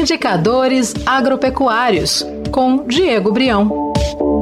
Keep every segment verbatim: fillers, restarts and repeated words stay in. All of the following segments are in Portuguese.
Indicadores agropecuários, com Diego Brião.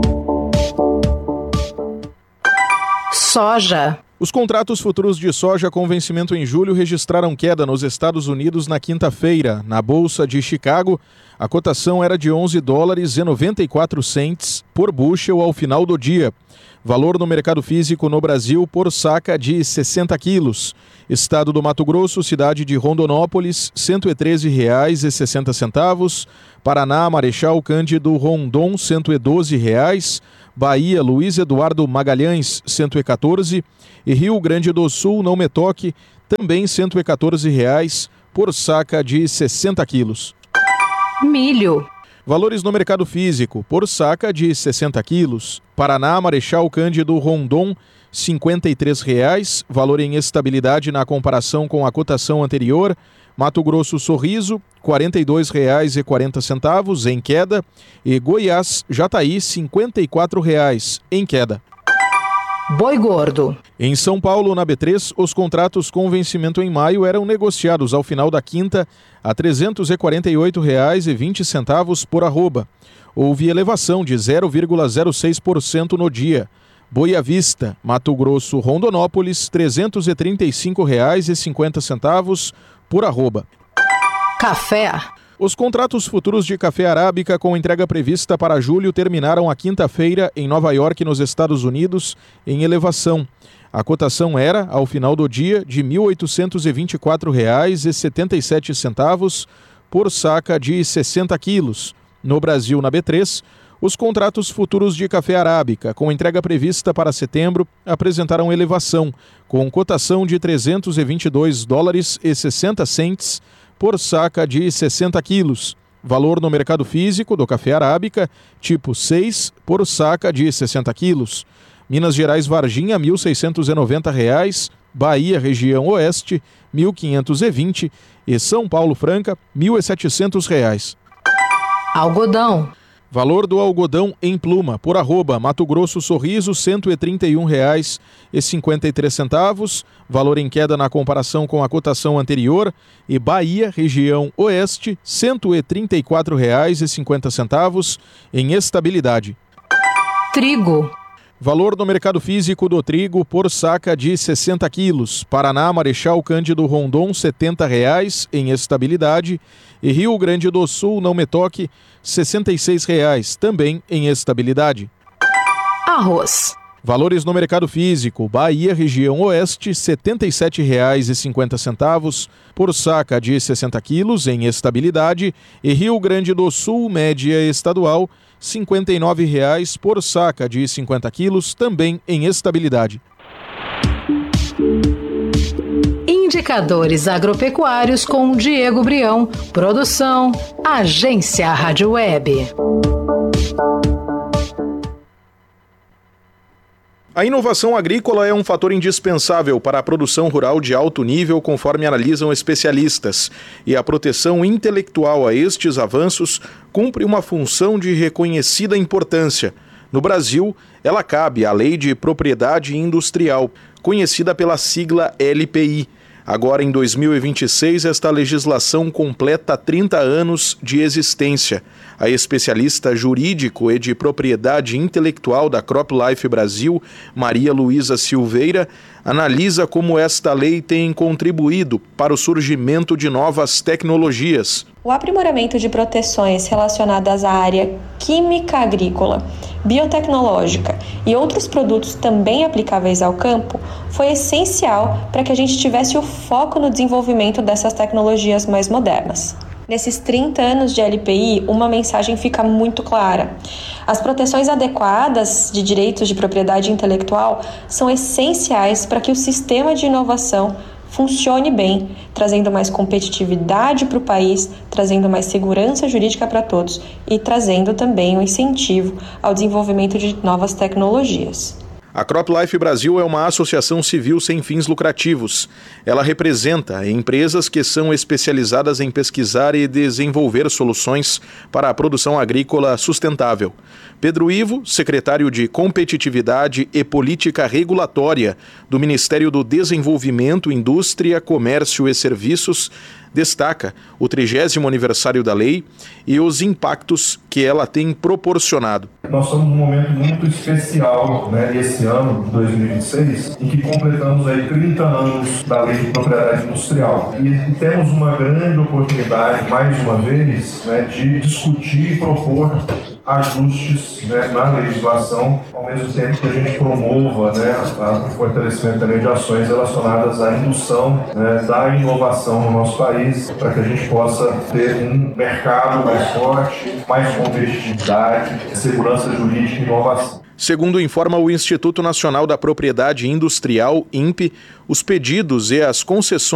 Soja. Os contratos futuros de soja com vencimento em julho registraram queda nos Estados Unidos na quinta-feira. Na Bolsa de Chicago, a cotação era de onze dólares e noventa e quatro centavos por bushel ao final do dia. Valor no mercado físico no Brasil por saca de sessenta quilos. Estado do Mato Grosso, cidade de Rondonópolis, cento e treze reais e sessenta centavos. Paraná, Marechal Cândido Rondon, cento e doze reais. Bahia, Luiz Eduardo Magalhães, cento e quatorze. E Rio Grande do Sul, Não Me Toque, também cento e quatorze reais por saca de sessenta quilos. Milho. Valores no mercado físico, por saca de sessenta quilos. Paraná, Marechal Cândido Rondon, cinquenta e três reais, valor em estabilidade na comparação com a cotação anterior. Mato Grosso Sorriso, quarenta e dois reais e quarenta centavos, em queda. E Goiás, Jataí, cinquenta e quatro reais, em queda. Boi gordo. Em São Paulo, na B três, os contratos com vencimento em maio eram negociados ao final da quinta a trezentos e quarenta e oito reais e vinte centavos por arroba. Houve elevação de zero vírgula zero seis por cento no dia. Boi à vista, Mato Grosso, Rondonópolis, trezentos e trinta e cinco reais e cinquenta centavos por arroba. Café. Os contratos futuros de café arábica com entrega prevista para julho terminaram a quinta-feira em Nova York, nos Estados Unidos, em elevação. A cotação era, ao final do dia, de mil oitocentos e vinte e quatro reais e setenta e sete centavos por saca de sessenta quilos. No Brasil, na B três, os contratos futuros de café arábica com entrega prevista para setembro apresentaram elevação, com cotação de trezentos e vinte e dois dólares e sessenta centavos por saca de sessenta quilos. Valor no mercado físico do café arábica, tipo seis, por saca de sessenta quilos. Minas Gerais Varginha, mil seiscentos e noventa reais. Bahia, região oeste, mil quinhentos e vinte. E São Paulo Franca, mil e setecentos reais. Algodão. Valor do algodão em pluma, por arroba, Mato Grosso Sorriso, cento e trinta e um reais e cinquenta e três centavos, valor em queda na comparação com a cotação anterior. E Bahia, região oeste, cento e trinta e quatro reais e cinquenta centavos, em estabilidade. Trigo. Valor no mercado físico do trigo por saca de sessenta quilos. Paraná, Marechal Cândido Rondon, setenta reais, em estabilidade. E Rio Grande do Sul, Não Me Toque, sessenta e seis reais, também em estabilidade. Arroz. Valores no mercado físico. Bahia, região oeste, setenta e sete reais e cinquenta centavos por saca de sessenta quilos, em estabilidade. E Rio Grande do Sul, média estadual, cinquenta e nove reais por saca de cinquenta quilos, também em estabilidade. Indicadores agropecuários com Diego Brião. Produção, Agência Rádio Web. A inovação agrícola é um fator indispensável para a produção rural de alto nível, conforme analisam especialistas, e a proteção intelectual a estes avanços cumpre uma função de reconhecida importância. No Brasil, ela cabe à Lei de Propriedade Industrial, conhecida pela sigla L P I. Agora, em dois mil e vinte e seis, esta legislação completa trinta anos de existência. A especialista jurídico e de propriedade intelectual da CropLife Brasil, Maria Luísa Silveira, analisa como esta lei tem contribuído para o surgimento de novas tecnologias. O aprimoramento de proteções relacionadas à área química agrícola, biotecnológica e outros produtos também aplicáveis ao campo foi essencial para que a gente tivesse o foco no desenvolvimento dessas tecnologias mais modernas. Nesses trinta anos de L P I, uma mensagem fica muito clara. As proteções adequadas de direitos de propriedade intelectual são essenciais para que o sistema de inovação funcione bem, trazendo mais competitividade para o país, trazendo mais segurança jurídica para todos e trazendo também um incentivo ao desenvolvimento de novas tecnologias. A CropLife Brasil é uma associação civil sem fins lucrativos. Ela representa empresas que são especializadas em pesquisar e desenvolver soluções para a produção agrícola sustentável. Pedro Ivo, secretário de Competitividade e Política Regulatória do Ministério do Desenvolvimento, Indústria, Comércio e Serviços, destaca o trigésimo aniversário da lei e os impactos que ela tem proporcionado. Nós estamos num momento muito especial, né, esse ano de dois mil e vinte e seis, em que completamos aí trinta anos da Lei de Propriedade Industrial. E temos uma grande oportunidade, mais uma vez, né, de discutir e propor ajustes, né, na legislação, ao mesmo tempo que a gente promova, né, o fortalecimento também de ações relacionadas à indução, né, da inovação no nosso país, para que a gente possa ter um mercado mais forte, mais competitividade, segurança jurídica e inovação. Segundo informa o Instituto Nacional da Propriedade Industrial, I N P E, os pedidos e as concessões